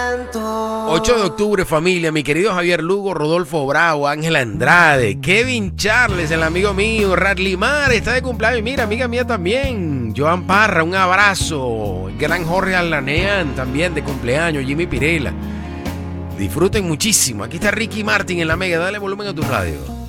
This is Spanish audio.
8 de octubre, familia, mi querido Javier Lugo, Rodolfo Bravo, Ángela Andrade, Kevin Charles, el amigo mío, Radley Mar, está de cumpleaños, mira, amiga mía también, Joan Parra, un abrazo, el gran Jorge Aldanean, también de cumpleaños, Jimmy Pirela. Disfruten muchísimo, aquí está Ricky Martin en la Mega, dale volumen a tu radio.